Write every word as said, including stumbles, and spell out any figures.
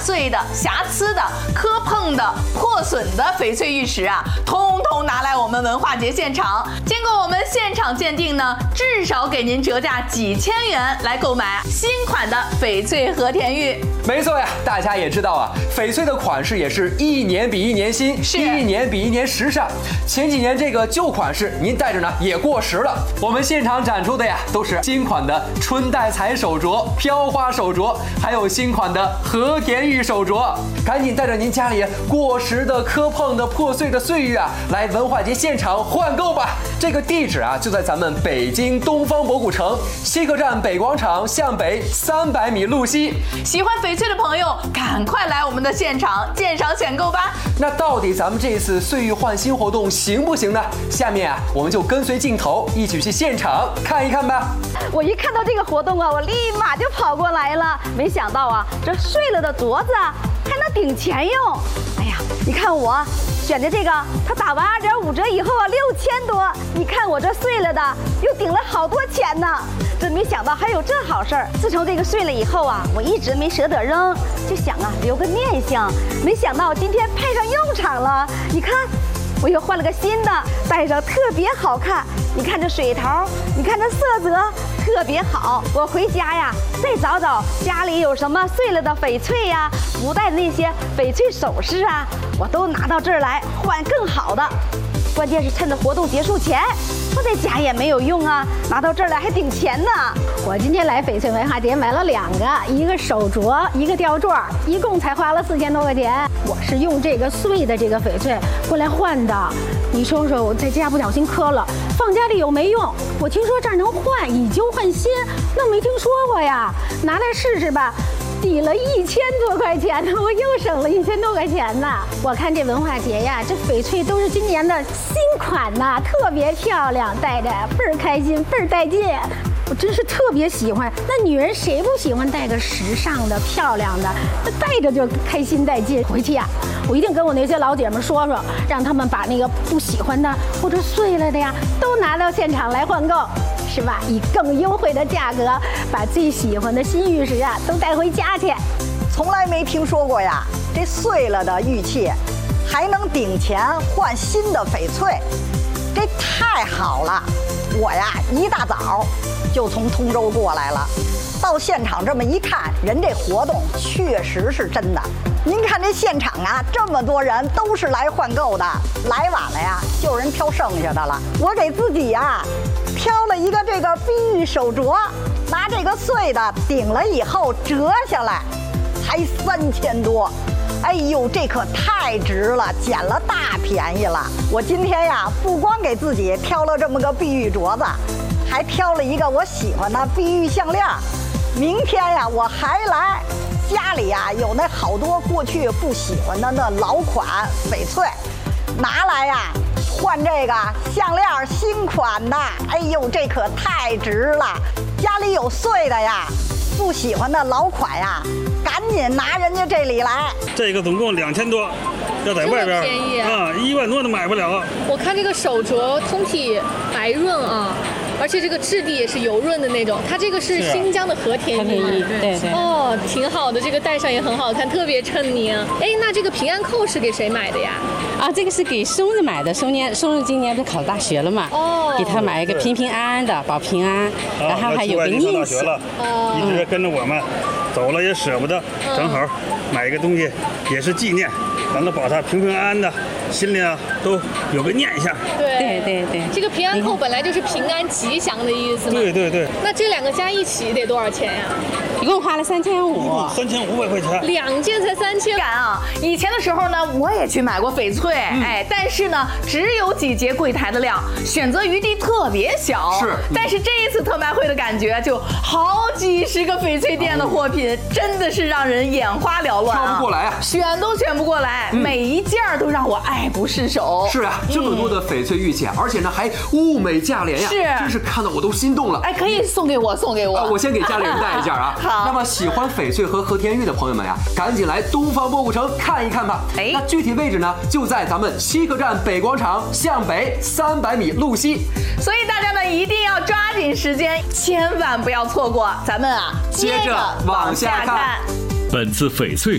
碎的、瑕疵的、磕碰的、破损的翡翠玉石啊，通通拿来我们文化节现场。经过我们现场鉴定呢，至少给您折价几千元来购买新款的翡翠和田玉。 没错呀，大家也知道啊，翡翠的款式也是一年比一年新， 是一年比一年时尚。前几年这个旧款式您戴着呢也过时了，我们现场展出的呀都是新款的春带彩手镯、飘花手镯，还有新款的和田玉手镯。赶紧带着您家里过时的、磕碰的、破碎的岁月啊，来文化节现场换购吧。这个地址啊就在咱们北京东方博古城西客站北广场向北三百米路西。 喜欢翡翠的朋友，赶快来我们的现场鉴赏选购吧。 那到底咱们这次岁玉换新活动行不行呢？下面啊，我们就跟随镜头一起去现场看一看吧。 我一看到这个活动啊，我立马就跑过来了。没想到啊，这碎了的镯子啊，还能顶钱用。哎呀，你看我选的这个，它打完二点五折以后啊，六千多。你看我这碎了的，又顶了好多钱呢。真没想到还有这好事儿。自从这个碎了以后啊，我一直没舍得扔，就想啊留个念想。没想到今天派上用场了。你看，我又换了个新的，戴上特别好看。你看这水头，你看这色泽特别好。我回家呀，再找找家里有什么碎了的翡翠呀、不戴的那些翡翠首饰啊，我都拿到这儿来换更好的。关键是趁着活动结束前，我在家也没有用啊，拿到这儿来还顶钱呢。 我今天来翡翠文化节买了两个，一个手镯，一个吊坠，一共才花了四千多块钱。我是用这个碎的这个翡翠过来换的。你说说，我在家不小心磕了，放家里又没用。我听说这儿能换，以旧换新，那没听说过呀，拿来试试吧。抵了一千多块钱呢，我又省了一千多块钱呢。我看这文化节呀，这翡翠都是今年的新款呐，特别漂亮，戴着倍儿开心，倍儿带劲。我真是特别喜欢。那女人谁不喜欢戴个时尚的、漂亮的？那戴着就开心带劲。回去呀，我一定跟我那些老姐们说说，让他们把那个不喜欢的或者碎了的呀，都拿到现场来换购。是吧？以更优惠的价格，把最喜欢的新玉石啊都带回家去。 从来没听说过呀，这碎了的玉器还能顶钱换新的翡翠，这太好了！我呀一大早就从通州过来了，到现场这么一看，人这活动确实是真的。您看这现场啊，这么多人都是来换购的，来晚了呀，就有人挑剩下的了。我给自己呀挑了一个这个碧玉手镯，拿这个碎的顶了以后折下来，才三千多。哎呦，这可太值了，捡了大便宜了。我今天呀，不光给自己挑了这么个碧玉镯子，还挑了一个我喜欢的碧玉项链。明天呀，我还来。家里呀有那好多过去不喜欢的那老款翡翠，拿来呀换这个项链新款的。哎呦，这可太值了！家里有碎的呀，不喜欢的老款呀，赶紧拿人家这里来。 这个总共两千多，要在外边便宜啊，一万多都买不了。 我看这个手镯通体白润啊，而且这个质地也是油润的那种。它这个是新疆的和田玉， 对对。 哦，挺好的，这个戴上也很好看，特别衬您。哎，那这个平安扣是给谁买的呀？ 啊，这个是给松子买的，松年松子今年不是考大学了嘛？哦，给他买一个平平安安的，保平安， 啊、 然后还有个念想。 哦， 一直跟着我们，走了也舍不得， 嗯、 正好买一个东西也是纪念，完了保他平平安安的，心里啊都有个念想。 对对对对， 这个平安扣本来就是平安吉祥的意思嘛。 对对对。 那这两个加一起得多少钱呀？ 一共花了三千五， 三千五百块钱， 两件才三千。 敢啊！以前的时候呢，我也去买过翡翠，嗯、哎，但是呢，只有几节柜台的量，选择余地特别小。 是， 嗯、但是这一次特卖会的感觉，就好几十个翡翠店的货品，真的是让人眼花缭乱、啊， 挑不过来啊， 选都选不过来，嗯、每一件都让我爱不释手。 是啊，这么多的翡翠玉器，而且呢还物美价廉呀， 是， 真是看到我都心动了。 哎，可以送给我，送给我。 啊，我先给家里人带一件啊。 好。 那么喜欢翡翠和和田玉的朋友们呀，赶紧来东方博古城看一看吧。哎，那具体位置呢，就在咱们西客站北广场向北三百米路西。 所以大家呢一定要抓紧时间，千万不要错过。咱们啊， 接着往下看。 本次翡翠